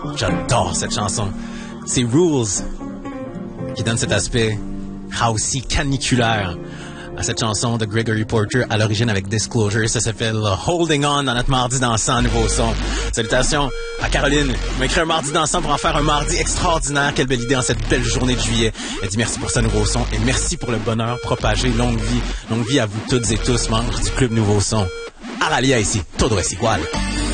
J'adore cette chanson. C'est Rules qui donne cet aspect housey caniculaire à cette chanson de Gregory Porter, à l'origine avec Disclosure. Ça s'appelle Holding On dans notre mardi dansant nouveau son. Salutations à Caroline, qui m'a écrit un mardi dansant pour en faire un mardi extraordinaire. Quelle belle idée en cette belle journée de juillet. Elle dit merci pour ce nouveau son et merci pour le bonheur propagé. Longue vie à vous toutes et tous, membres du Club Nouveau Son. Aralia ici, todo es igual.